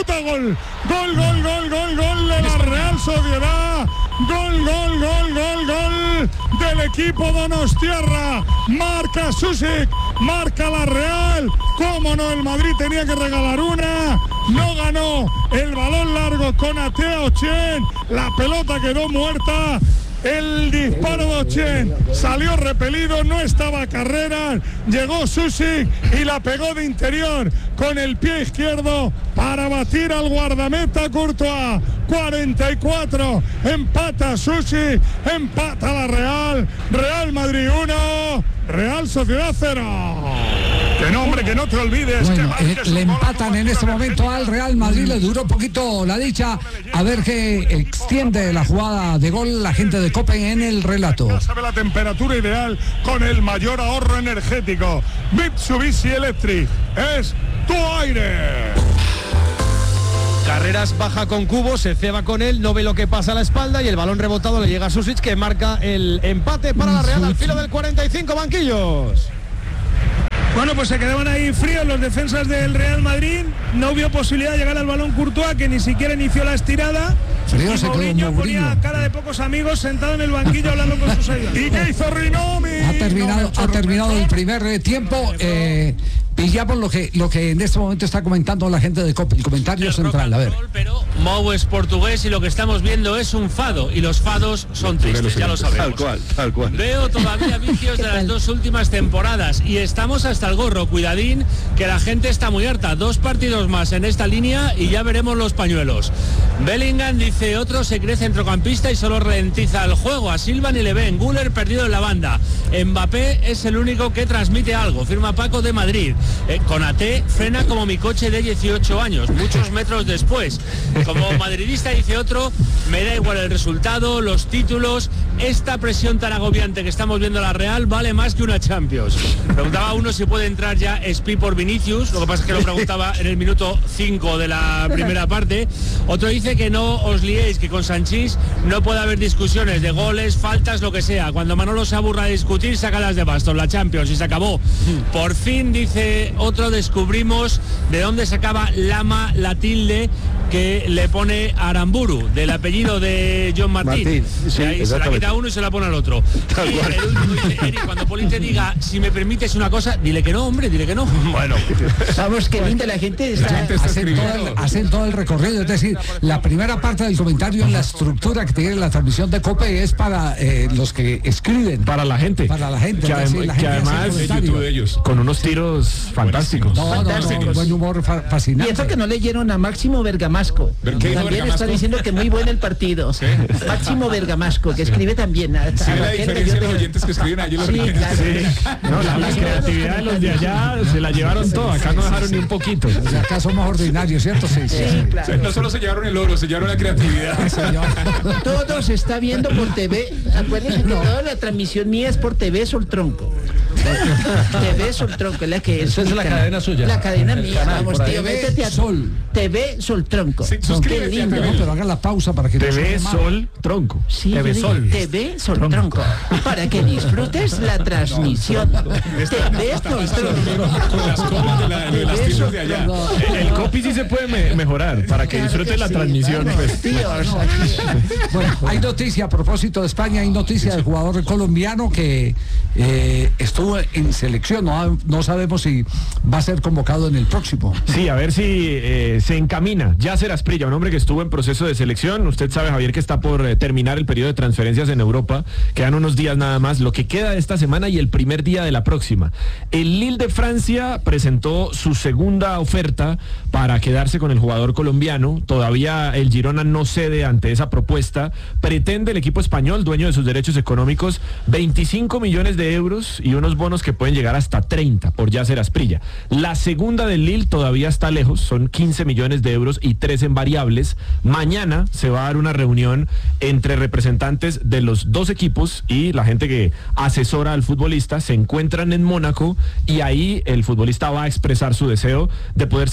chuta, gol de la Real Sociedad, gol del equipo donostiarra, marca Susic, marca la Real, cómo no, el Madrid tenía que regalar una, no ganó, el balón largo con Atea Ochen, la pelota quedó muerta. El disparo de Ochen salió repelido, no estaba Carreras, llegó Susic y la pegó de interior con el pie izquierdo para batir al guardameta Courtois. 44, empata Susic, empata la Real Madrid 1, Real Sociedad 0. Que nombre, que no te olvides. Bueno, le empatan en este momento al Real Madrid, le duró poquito la dicha, a ver qué extiende la jugada de gol la gente de Cope en el relato. Ya sabe la temperatura ideal con el mayor ahorro energético. Mitsubishi Electric es tu aire. Carreras baja con Cubo, se ceba con él, no ve lo que pasa a la espalda y el balón rebotado le llega a Susic, que marca el empate para la Real al filo del 45, banquillos. Bueno, pues se quedaban ahí fríos los defensas del Real Madrid, no hubo posibilidad de llegar al balón Courtois, que ni siquiera inició la estirada. Frío, y Mourinho ponía cara de pocos amigos sentado en el banquillo hablando con sus ayudantes. ¿Y qué hizo Rinomi? Ha terminado el primer tiempo. Pillamos lo que en este momento está comentando la gente de COPE, el comentario central, a ver. Pero Mou es portugués y lo que estamos viendo es un fado, y los fados son tristes, ya lo sabemos. Tal cual. Veo todavía vicios de las dos últimas temporadas y estamos hasta el gorro, cuidadín, que la gente está muy harta. 2 partidos más en esta línea y ya veremos los pañuelos. Bellingham, dice otro, se cree centrocampista y solo ralentiza el juego. A Silva ni le ven, Güler perdido en la banda. Mbappé es el único que transmite algo, firma Paco de Madrid. Konaté frena como mi coche de 18 años, muchos metros después. Como madridista, dice otro, me da igual el resultado, los títulos, esta presión tan agobiante que estamos viendo la Real vale más que una Champions. Preguntaba uno si puede entrar ya Spi por Vinicius, lo que pasa es que lo preguntaba en el minuto 5 de la primera parte. Otro dice que no os liéis, que con Sanchís no puede haber discusiones de goles, faltas, lo que sea. Cuando Manolo se aburra de discutir, sácalas de bastos, la Champions, y se acabó. Por fin, dice otro, descubrimos de dónde sacaba Lama la tilde que le pone a Aramburu, del apellido de John Martín. Sí, ahí se la quita uno y se la pone al otro. Y el último dice, Eric, cuando Poli te diga, si me permites una cosa, dile que no, hombre, dile que no. Bueno. Vamos, que linda la gente está. Hacen todo el recorrido, es decir, la primera parte del comentario en la estructura que tiene la transmisión de COPE es para los que escriben. Para la gente. Para la gente. Que además de YouTube de ellos. Con unos tiros fantásticos. No, buen humor fascinante. Y eso que no leyeron a Máximo Bergamasco. También está diciendo que muy bueno el partido. ¿Sí? Máximo Bergamasco, que escribe también. La diferencia de los oyentes que escriben allí. Sí, claro. Sí. No, la creatividad de los de allá se la llevaron toda. Acá no dejaron ni un poquito. O sea, acá somos ordinarios, ¿cierto? Sí, claro. No solo se llevaron el oro, se llevaron la creatividad. Todo se está viendo por TV. Acuérdense que toda la transmisión mía es por TV Soltronco. TV Soltronco, la que es la cadena suya. La cadena mía, vamos, tío, métete a Sol. TV Soltronco. Sí, qué lindo, ¿no? Pero hagan la pausa para que TV Sol Tronco. Sí, TV Sol. TV Soltronco. Para que disfrutes la transmisión. TV Soltronco. Con las comas de las tiendas de allá. El copy sí se puede mejorar para que disfrutes la transmisión. Pues. Bueno, hay noticia a propósito de España, hay noticia del jugador colombiano que estuvo en selección, no sabemos si va a ser convocado en el próximo. Sí, a ver si se encamina. Yasser Asprilla, un hombre que estuvo en proceso de selección. Usted sabe, Javier, que está por terminar el periodo de transferencias en Europa. Quedan unos días nada más, lo que queda de esta semana y el primer día de la próxima. El Lille de Francia presentó su segunda oferta para quedarse con el jugador colombiano. Todavía el Girona no cede ante esa propuesta. Pretende el equipo español, dueño de sus derechos económicos, 25 millones de euros y unos bonos que pueden llegar hasta 30 por Yasser Asprilla. La segunda del Lille todavía está lejos, son 15 millones de euros y 3 en variables. Mañana se va a dar una reunión entre representantes de los dos equipos y la gente que asesora al futbolista. Se encuentran en Mónaco y ahí el futbolista va a expresar su deseo de poder seguir, porque ya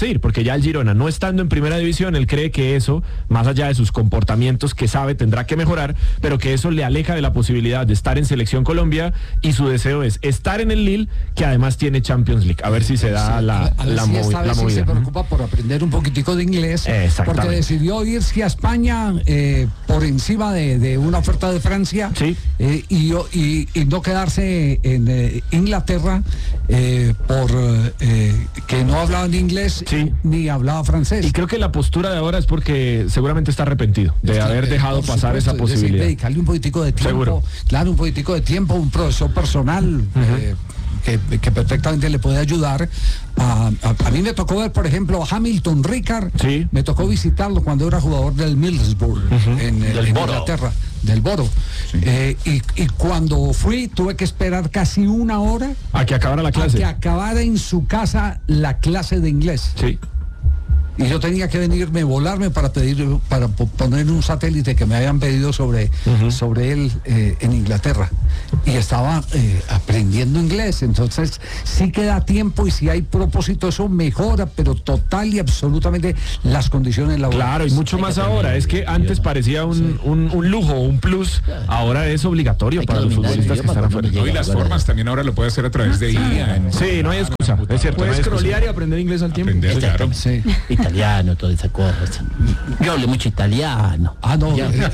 ya el Girona, no estando en primera división, él cree que eso, más allá de sus comportamientos que sabe tendrá que mejorar, pero que eso le aleja de la posibilidad de estar en Selección Colombia, y su deseo es estar en el Lille, que además tiene Champions League. A ver si se da la movida. Sí se preocupa por aprender un poquitico de inglés, porque decidió irse a España por encima de una oferta de Francia, sí. y no quedarse en Inglaterra por que no hablaba ni inglés, sí, ni hablaba francés. Y creo que la postura de ahora es porque seguramente está arrepentido de haber dejado pasar esa posibilidad. Dedicarle un poquitico de tiempo. Seguro. Claro, un poquitico de tiempo, un profesor personal que perfectamente le puede ayudar. A mí me tocó ver, por ejemplo, a Hamilton Ricard. Sí. Me tocó visitarlo cuando era jugador del Middlesbrough, en Inglaterra, del Boro. Sí. Y cuando fui, tuve que esperar casi una hora a que acabara la clase. A que acabara en su casa la clase de inglés. Sí. Y yo tenía que volarme para poner un satélite que me habían pedido sobre él en Inglaterra. Y estaba aprendiendo inglés. Entonces sí queda tiempo, y si hay propósito, eso mejora, pero total y absolutamente las condiciones laborales. Claro, y mucho más ahora. Es que antes parecía un lujo, un plus. Ahora es obligatorio para los futbolistas que están afuera. No, y las formas también ahora lo puede hacer a través de IA. Sí, no hay excusa. Es cierto. Puedes scrollear y aprender inglés al tiempo. Claro. Sí. Italiano, toda esa cosa. Yo hablo mucho italiano. No,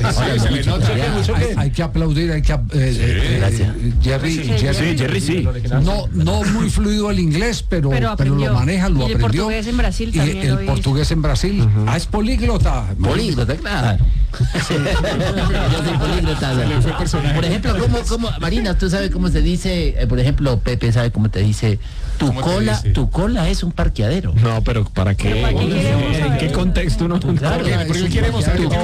Hay que aplaudir, hay que gracias. Jerry sí. No muy fluido el inglés, pero lo maneja, lo aprendió. El portugués en Brasil también. Y el portugués en Brasil. Es políglota. Políglota, claro. Yo soy políglota. Por ejemplo, ¿cómo, Marina, tú sabes cómo se dice? Por ejemplo, Pepe sabe cómo te dice. Tu cola es un parqueadero. No, pero ¿para qué? ¿En qué contexto no? Claro, porque queremos saber tu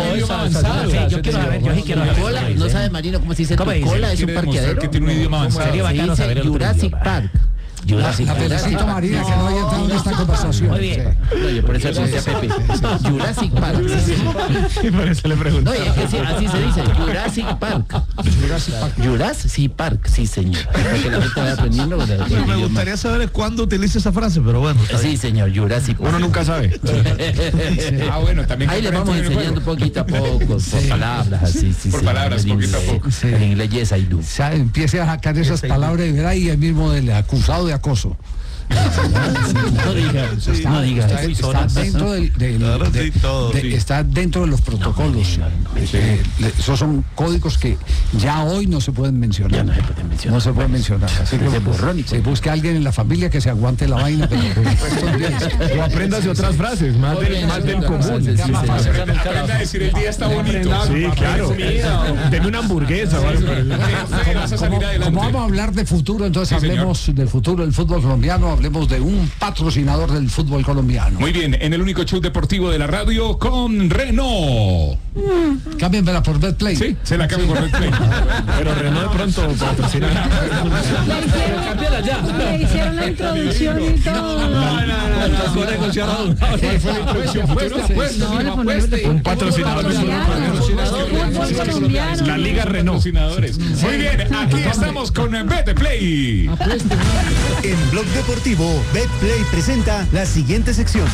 cola, no sabe Marino cómo se dice. Tu cola es un parqueadero. Que tiene un idioma avanzado. Sería bacano saber Jurassic Park. La felicito, Marina, que no haya entrado en esta conversación. Muy bien. No, yo por eso le decía Pepe. Jurassic Park. Y por eso le pregunto. No, y es que sí, así se dice. Jurassic Park. Jurassic Park, sí, señor. Para que la gente vaya aprendiendo. Me gustaría saber cuándo utiliza esa frase, pero bueno. Sí, señor, Jurassic Park. Uno nunca sabe. Bueno, también. Ahí le vamos enseñando poquito a poco, por palabras, así. Por palabras, poquito a poco. En inglés, yes, I do. Empiece a sacar esas palabras y verá, y el mismo del acusado de acoso. No diga. Está dentro de los protocolos. Esos son códigos que ya hoy no se pueden mencionar. No se pueden mencionar. Así que se busque a alguien en la familia que se aguante la vaina, pero o aprendas de otras frases, más del común. Aprenda a decir el día está bonito. Sí, claro. Deme una hamburguesa. Como vamos a hablar de futuro, entonces hablemos del futuro del fútbol colombiano, hablemos de un patrocinador del fútbol colombiano. Muy bien, en el único show deportivo de la radio con Renault. Cámbienmela por Betplay. Sí, se la cambio por Betplay. Pero Renault de pronto patrocina. Le hicieron la introducción y todo. ¿Cuál fue la introducción? Un patrocinador. La Liga Renault. Muy bien, aquí estamos con Betplay. En Blog Deportivo, Betplay presenta la siguiente sección.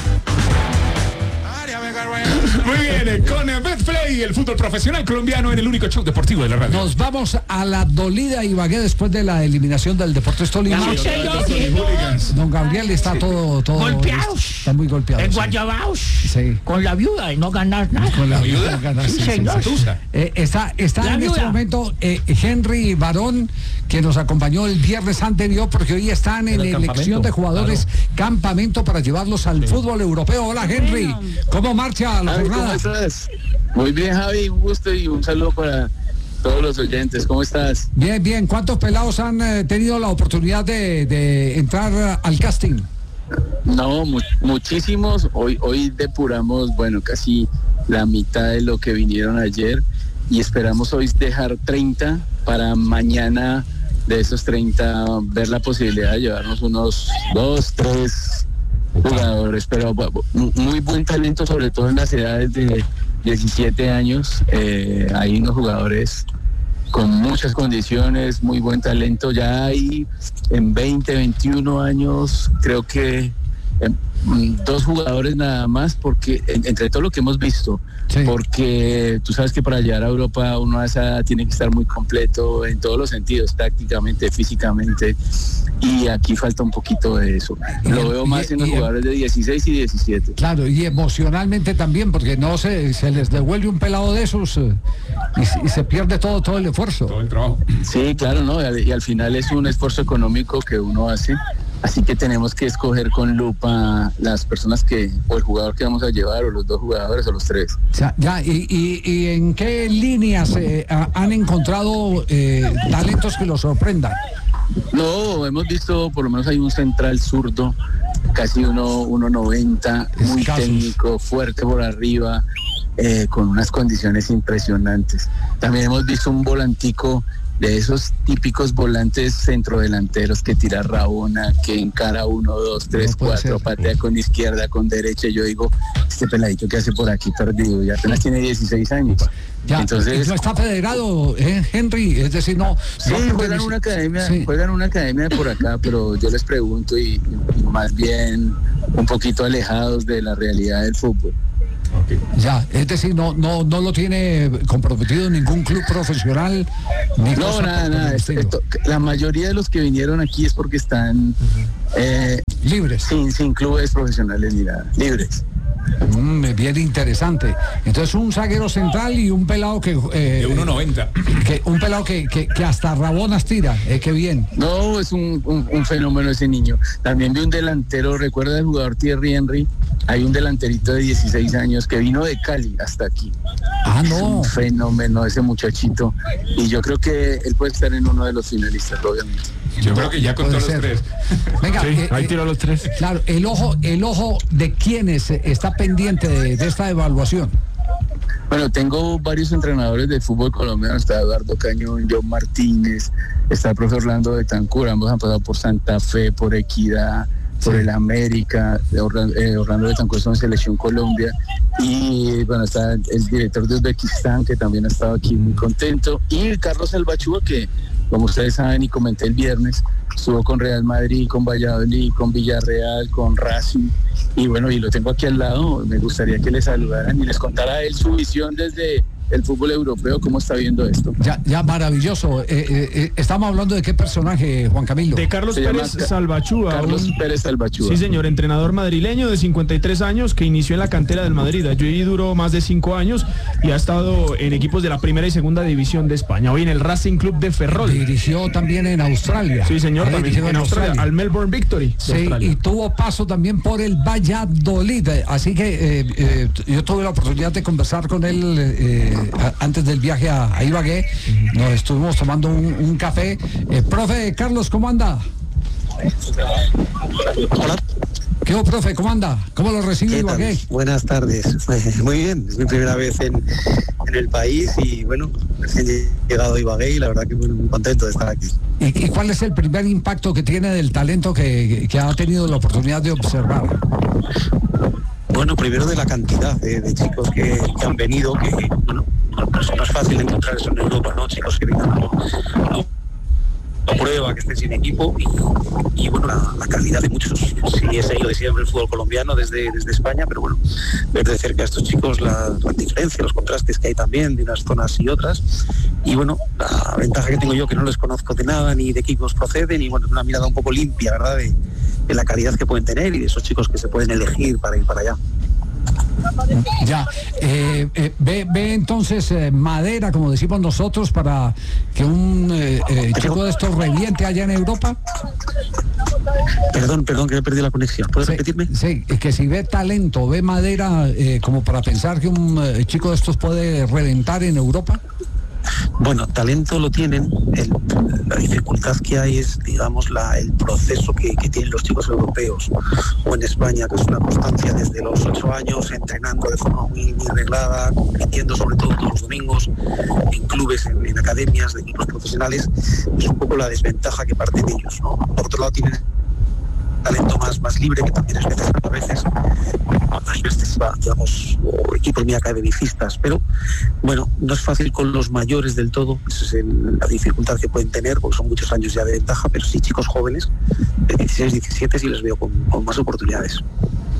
Muy bien, con Betplay, el fútbol profesional colombiano en el único show deportivo de la radio. Nos vamos a la dolida Ibagué después de la eliminación del Deportes Tolima. Don Gabriel está todo golpeados. Está muy golpeado. En Guayabaos. Sí. Con la viuda y no ganas nada. Con la viuda no ganas. Sí, señor. Está en este momento Henry Barón, que nos acompañó el viernes anterior, porque hoy están en elección de jugadores, campamento para llevarlos al fútbol europeo. Hola, Henry. ¿Cómo marcha la jornada? ¿Cómo estás? Muy bien, Javi, un gusto y un saludo para todos los oyentes. ¿Cómo estás? Bien, bien. ¿Cuántos pelados han tenido la oportunidad de entrar al casting? No, muchísimos. Hoy depuramos, casi la mitad de lo que vinieron ayer, y esperamos hoy dejar 30 para mañana. De esos 30 ver la posibilidad de llevarnos unos 2, 3 jugadores, pero muy buen talento, sobre todo en las edades de 17 años. Hay unos jugadores con muchas condiciones, muy buen talento. Ya hay en 20, 21 años, creo que 2 jugadores nada más, porque entre todo lo que hemos visto, porque tú sabes que para llegar a Europa uno a esa edad tiene que estar muy completo en todos los sentidos, tácticamente, físicamente, y aquí falta un poquito de eso. Lo veo más en los jugadores de 16 y 17. Claro, y emocionalmente también, porque no se les devuelve un pelado de esos y se pierde todo el esfuerzo. Todo el trabajo. Sí, claro, ¿no? Y al final es un esfuerzo económico que uno hace. Así que tenemos que escoger con lupa las personas o el jugador que vamos a llevar, o los 2 jugadores, o los 3. O sea, ya, ¿y en qué líneas han encontrado talentos que los sorprendan? No, hemos visto, por lo menos hay un central zurdo, casi 1.90, muy técnico, fuerte por arriba, con unas condiciones impresionantes. También hemos visto un volantico de esos típicos volantes centrodelanteros que tira rabona, que encara 1, 2, 3, 4, patea con izquierda, con derecha. Yo digo, este peladito que hace por aquí perdido, y apenas tiene 16 años. Ya, entonces no está federado, Henry, es decir, no. Sí, juegan una academia de por acá, pero yo les pregunto y más bien un poquito alejados de la realidad del fútbol. Okay. Ya, es decir, no lo tiene comprometido ningún club profesional. No, nada. La mayoría de los que vinieron aquí es porque están libres. Sin clubes profesionales ni nada, libres. Bien interesante. Entonces un zaguero central y un pelado que de 1.90. Un pelado que hasta rabonas tira, qué bien. No, es un fenómeno ese niño. También vi un delantero, recuerda el jugador Thierry Henry, hay un delanterito de 16 años que vino de Cali hasta aquí. No. Es un fenómeno ese muchachito, y yo creo que él puede estar en uno de los finalistas, obviamente. Yo creo que ya con todos los 3. Venga, sí, ahí tiró los 3. Claro, el ojo de quienes está pendiente de esta evaluación. Bueno, tengo varios entrenadores de fútbol colombiano, está Eduardo Cañón, John Martínez, está el profe Orlando Betancur, ambos han pasado por Santa Fe, por Equidad, por el América, Orlando Betancur está en Selección Colombia, y bueno, está el director de Uzbekistán, que también ha estado aquí muy contento, y Carlos Albachúa, que como ustedes saben y comenté el viernes, estuvo con Real Madrid, con Valladolid, con Villarreal, con Racing, y bueno, y lo tengo aquí al lado. Me gustaría que les saludaran y les contara a él su visión desde el fútbol europeo, cómo está viendo esto. Ya maravilloso. Estamos hablando de qué personaje, Juan Camilo. De Carlos Pérez Salvachúa. Carlos Pérez Salvachúa. Sí, señor, entrenador madrileño de 53 años que inició en la cantera del Madrid. Allí duró más de 5 años y ha estado en equipos de la primera y segunda división de España. Hoy en el Racing Club de Ferrol. Dirigió también en Australia. Sí, señor, también en Australia, al Melbourne Victory. Sí, y tuvo paso también por el Valladolid. Así que yo tuve la oportunidad de conversar con él antes del viaje a Ibagué. Nos estuvimos tomando un café. Profe Carlos, ¿cómo anda? Hola. ¿Qué hubo, profe? ¿Cómo anda? ¿Cómo lo recibe Ibagué? Buenas tardes. Muy bien, es mi primera vez en el país y bueno, recién he llegado a Ibagué y la verdad que bueno, muy contento de estar aquí. ¿Y cuál es el primer impacto que tiene del talento que ha tenido la oportunidad de observar? Bueno, primero de la cantidad de chicos que han venido, que bueno, no es fácil encontrar eso en Europa, ¿no? Chicos que vengan a prueba, que estén sin equipo y bueno, la calidad de muchos. Sí, he seguido de siempre el fútbol colombiano desde España, pero bueno, ver de cerca a estos chicos la diferencia, los contrastes que hay también de unas zonas y otras, y bueno, la ventaja que tengo yo, que no les conozco de nada ni de equipos proceden, y bueno, una mirada un poco limpia, ¿verdad?, de la calidad que pueden tener y de esos chicos que se pueden elegir para ir para allá. Ya, ve entonces madera, como decimos nosotros, para que un chico de estos reviente allá en Europa. Perdón, que he perdido la conexión. ¿Puedes repetirme? Sí, que si ve talento, ve madera como para pensar que un chico de estos puede reventar en Europa. Bueno, talento lo tienen. La dificultad que hay es, digamos, el proceso que tienen los chicos europeos o en España, que es una constancia desde los 8 años, entrenando de forma muy reglada, compitiendo sobre todo todos los domingos en clubes, en academias de equipos profesionales. Es un poco la desventaja que parten ellos, ¿no? Por otro lado, tienen talento más libre, que también es necesario a veces. Otras veces va, digamos, equipos muy academicistas, pero bueno, no es fácil con los mayores del todo. Esa es la dificultad que pueden tener, porque son muchos años ya de ventaja, pero sí chicos jóvenes de 16, 17 sí les veo con más oportunidades.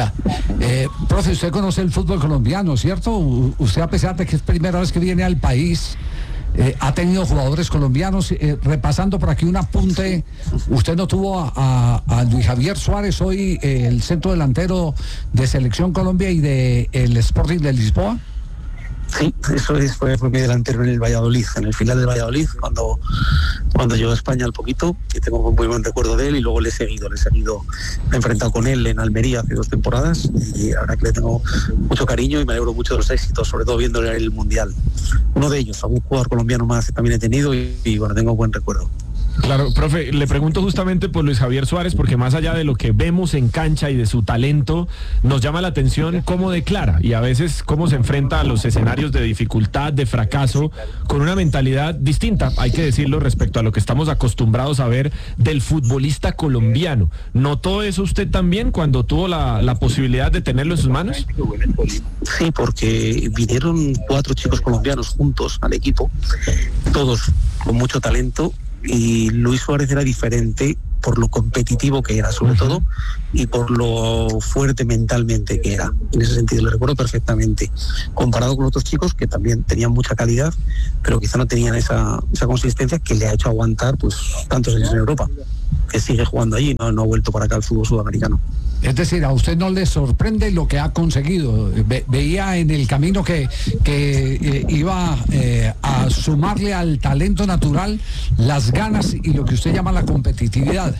Ya. Profe, usted conoce el fútbol colombiano, ¿cierto? Usted, a pesar de que es primera vez que viene al país, ha tenido jugadores colombianos. Repasando por aquí un apunte, usted no tuvo a Luis Javier Suárez, hoy el centro delantero de Selección Colombia y de el Sporting de Lisboa. Sí, eso fue mi delantero en el Valladolid, en el final del Valladolid, cuando llegó a España al poquito, y tengo un muy buen recuerdo de él, y luego le he seguido, me he enfrentado con él en Almería hace 2 temporadas, y ahora que le tengo mucho cariño y me alegro mucho de los éxitos, sobre todo viéndole el Mundial. Uno de ellos, algún jugador colombiano más que también he tenido, y bueno, tengo un buen recuerdo. Claro, profe, le pregunto justamente por Luis Javier Suárez, porque más allá de lo que vemos en cancha y de su talento, nos llama la atención cómo declara y a veces cómo se enfrenta a los escenarios de dificultad, de fracaso, con una mentalidad distinta, hay que decirlo, respecto a lo que estamos acostumbrados a ver del futbolista colombiano. ¿Notó eso usted también cuando tuvo la posibilidad de tenerlo en sus manos? Sí, porque vinieron 4 chicos colombianos juntos al equipo, todos con mucho talento, y Luis Suárez era diferente por lo competitivo que era, sobre todo, y por lo fuerte mentalmente que era. En ese sentido, lo recuerdo perfectamente. Comparado con otros chicos que también tenían mucha calidad, pero quizá no tenían esa consistencia que le ha hecho aguantar pues tantos años en Europa, que sigue jugando allí, no ha vuelto para acá al fútbol sudamericano. Es decir, ¿a usted no le sorprende lo que ha conseguido? Veía en el camino que iba a sumarle al talento natural las ganas y lo que usted llama la competitividad.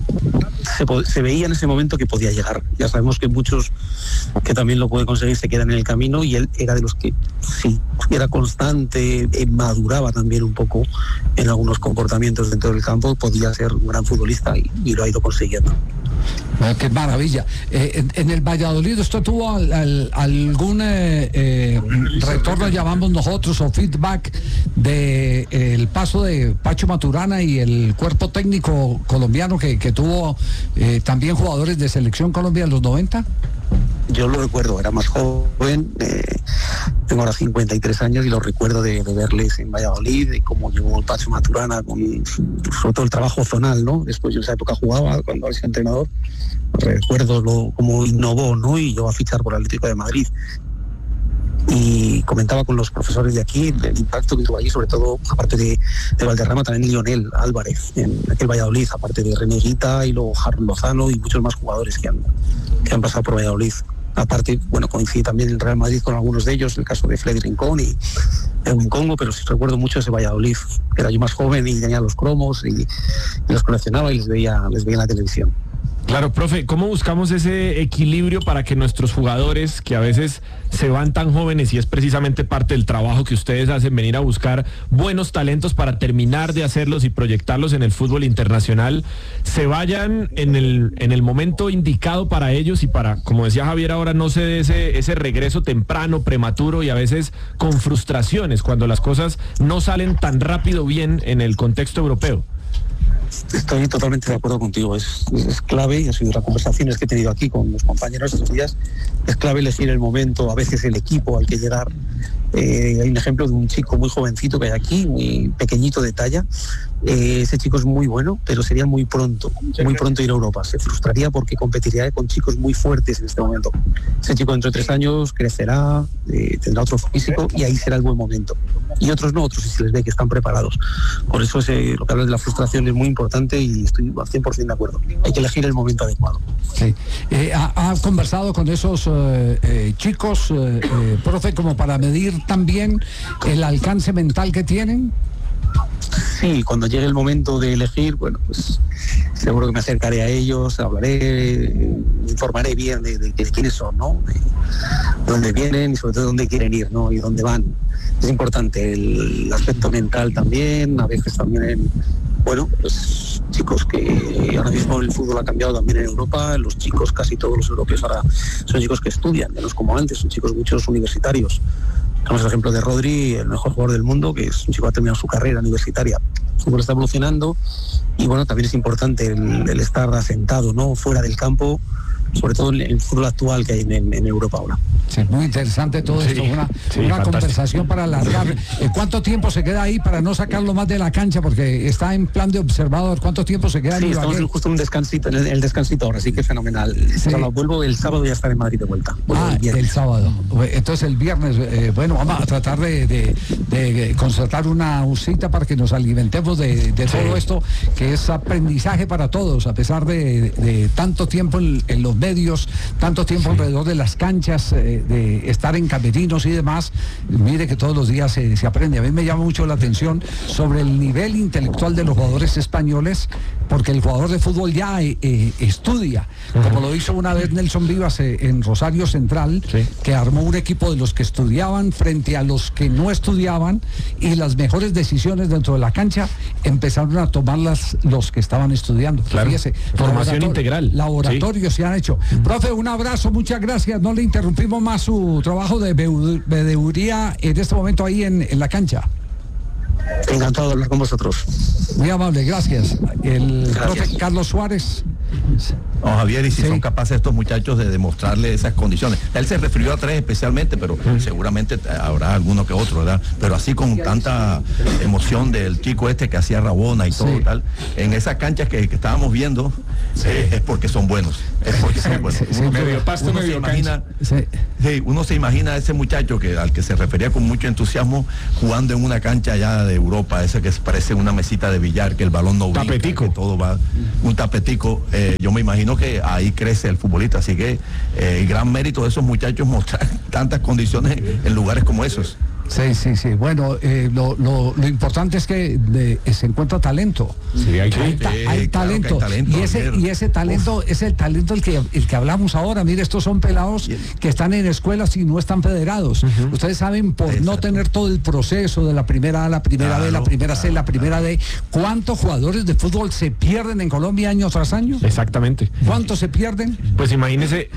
Se veía en ese momento que podía llegar. Ya sabemos que muchos que también lo pueden conseguir se quedan en el camino, y él era de los que sí, era constante, maduraba también un poco en algunos comportamientos dentro del campo, podía ser un gran futbolista y lo ha ido consiguiendo. Qué maravilla. En el Valladolid, ¿usted tuvo algún retorno, llamamos nosotros, o feedback de el paso de Pacho Maturana y el cuerpo técnico colombiano que tuvo también jugadores de Selección Colombia en los 90? Yo lo recuerdo, era más joven, tengo ahora 53 años y lo recuerdo de verles en Valladolid, de cómo llegó el Pacho Maturana, con sobre todo el trabajo zonal, ¿no? Después yo en esa época jugaba, cuando era entrenador, recuerdo cómo innovó, ¿no? Y llegó a fichar por el Atlético de Madrid. Y comentaba con los profesores de aquí el impacto que tuvo allí, sobre todo, aparte de Valderrama, también Lionel Álvarez en aquel Valladolid, aparte de René Guita y luego Harold Lozano y muchos más jugadores que han pasado por Valladolid. Aparte, bueno, coincidí también en el Real Madrid con algunos de ellos, el caso de Freddy Rincón y Edwin Congo, pero sí recuerdo mucho ese Valladolid, que era yo más joven y tenía los cromos y los coleccionaba y les veía en la televisión. Claro, profe, ¿cómo buscamos ese equilibrio para que nuestros jugadores, que a veces se van tan jóvenes y es precisamente parte del trabajo que ustedes hacen, venir a buscar buenos talentos para terminar de hacerlos y proyectarlos en el fútbol internacional, se vayan en el momento indicado para ellos y para, como decía Javier ahora, no se dé ese regreso temprano, prematuro y a veces con frustraciones cuando las cosas no salen tan rápido bien en el contexto europeo? Estoy totalmente de acuerdo contigo, es clave, y ha sido las conversaciones que he tenido aquí con los compañeros estos días, es clave elegir el momento, a veces el equipo al que llegar. Hay un ejemplo de un chico muy jovencito que hay aquí, muy pequeñito de talla. Ese chico es muy bueno, pero sería muy pronto ir a Europa. Se frustraría porque competiría con chicos muy fuertes en este momento. Ese chico dentro de 3 años crecerá, tendrá otro físico y ahí será el buen momento. Y otros no, otros sí se les ve que están preparados. Por eso lo que hablas de la frustración es muy importante y estoy al 100% de acuerdo. Hay que elegir el momento adecuado. Sí. ¿Ha conversado con esos chicos, profe, como para medir también el alcance mental que tienen? Sí, cuando llegue el momento de elegir, bueno, pues seguro que me acercaré a ellos, hablaré, informaré bien de quiénes son, ¿no? De dónde vienen y sobre todo dónde quieren ir, ¿no? Y dónde van. Es importante el aspecto mental también, a veces también bueno, pues chicos que ahora mismo el fútbol ha cambiado también en Europa, los chicos, casi todos los europeos ahora son chicos que estudian, menos como antes, son chicos muchos universitarios. Tenemos el ejemplo de Rodri, el mejor jugador del mundo, que es un chico que ha terminado su carrera universitaria. El fútbol está evolucionando y bueno, también es importante el estar asentado, ¿no? Fuera del campo, sobre todo en el fútbol actual que hay en Europa ahora. Sí, muy interesante todo esto, una conversación para alargar. ¿Cuánto tiempo se queda ahí para no sacarlo más de la cancha? Porque está en plan de observador. ¿Cuánto tiempo se queda ahí? Sí, estamos justo en un descansito, en el descansito ahora, así que fenomenal. Sí. Vuelvo el sábado y ya estaré en Madrid de vuelta. El sábado. Entonces el viernes, bueno, vamos a tratar de concertar una cita para que nos alimentemos de todo esto, que es aprendizaje para todos, a pesar de tanto tiempo en los medios, tanto tiempo alrededor de las canchas, de estar en camerinos y demás. Mire que todos los días se aprende. A mí me llama mucho la atención sobre el nivel intelectual de los jugadores españoles, porque el jugador de fútbol ya estudia, como lo hizo una vez Nelson Vivas en Rosario Central, que armó un equipo de los que estudiaban frente a los que no estudiaban, y las mejores decisiones dentro de la cancha empezaron a tomarlas los que estaban estudiando. Claro. Fíjese, formación integral. Laboratorios se han hecho. Profe, un abrazo, muchas gracias. No le interrumpimos más su trabajo de veeduría en este momento ahí en la cancha. Encantado de hablar con vosotros. Muy amable, gracias. Profe Carlos Suárez. No, Javier, y si son capaces estos muchachos de demostrarle esas condiciones. Él se refirió a 3 especialmente, pero seguramente habrá alguno que otro, ¿verdad? Pero así con tanta emoción del chico este que hacía Rabona y todo tal, en esas canchas que estábamos viendo, es porque son buenos. Es porque son buenos. Uno se imagina a ese muchacho al que se refería con mucho entusiasmo jugando en una cancha allá de Europa, esa que parece una mesita de billar, que el balón no brinca, tapetico, que todo va, un tapetico. Yo me imagino que ahí crece el futbolista, así que el gran mérito de esos muchachos mostrar tantas condiciones en lugares como esos. Sí. Bueno, lo importante es que se encuentra talento. Sí, hay talento. Y ese talento es el talento el que hablamos ahora. Mire, estos son pelados que están en escuelas y no están federados. Ustedes saben, por no tener todo el proceso de la primera A, la primera B, la primera C, la primera D, ¿cuántos jugadores de fútbol se pierden en Colombia año tras año? Exactamente. ¿Cuántos se pierden? Pues imagínese